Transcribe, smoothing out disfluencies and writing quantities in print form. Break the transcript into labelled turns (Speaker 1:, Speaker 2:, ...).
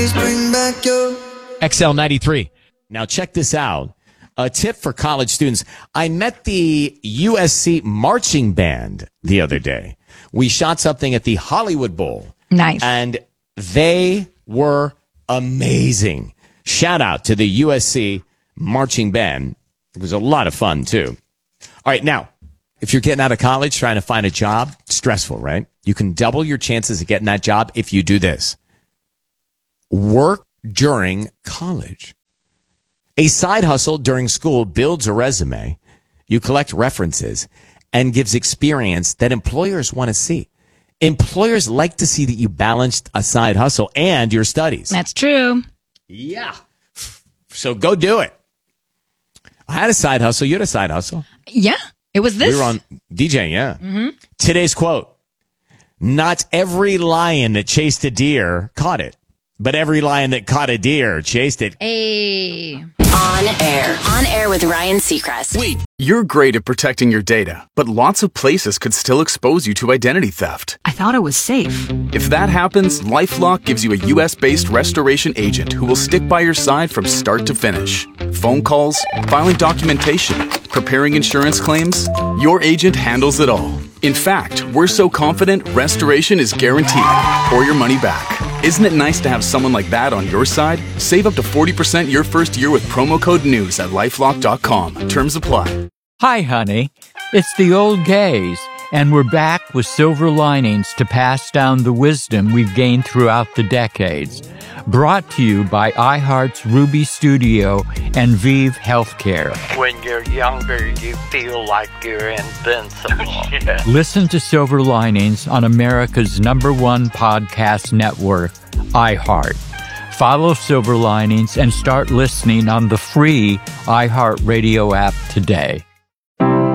Speaker 1: XL93. Now check this out. A tip for college students. I met the USC marching band the other day. We shot something at the Hollywood Bowl.
Speaker 2: Nice.
Speaker 1: And they were amazing. Shout out to the USC marching band. It was a lot of fun, too. All right, now, if you're getting out of college, trying to find a job, stressful, right? You can double your chances of getting that job if you do this. Work during college. A side hustle during school builds a resume. You collect references and gives experience that employers want to see. Employers like to see that you balanced a side hustle and your studies.
Speaker 2: That's true.
Speaker 1: Yeah. So go do it. I had a side hustle. You had a side hustle.
Speaker 2: Yeah. It was this.
Speaker 1: We were on DJing, yeah. Mm-hmm. Today's quote. Not every lion that chased a deer caught it, but every lion that caught a deer chased it.
Speaker 2: Hey.
Speaker 3: On air with Ryan Seacrest.
Speaker 4: Wait, you're great at protecting your data, but lots of places could still expose you to identity theft.
Speaker 5: I thought it was safe.
Speaker 4: If that happens, LifeLock gives you a U.S.-based restoration agent who will stick by your side from start to finish. Phone calls, filing documentation, preparing insurance claims, your agent handles it all. In fact, we're so confident restoration is guaranteed or your money back. Isn't it nice to have someone like that on your side? Save up to 40% your first year with promo code NEWS at LifeLock.com. Terms apply.
Speaker 6: Hi, honey. It's the old gays, and we're back with silver linings to pass down the wisdom we've gained throughout the decades. Brought to you by iHeart's Ruby Studio and Vive Healthcare.
Speaker 7: When you're younger, you feel like you're invincible. Yeah.
Speaker 6: Listen to Silver Linings on America's #1 podcast network, iHeart. Follow Silver Linings and start listening on the free iHeartRadio app today.